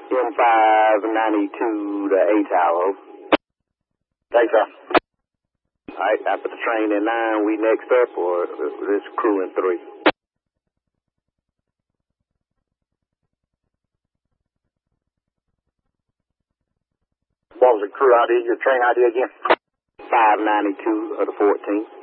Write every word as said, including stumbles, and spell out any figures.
M five ninety-two to A Tower. Thanks, sir. All right, after the train at nine, we next up, or this crew in three? What was the crew I D, your train I D again? five ninety-two of the fourteenth.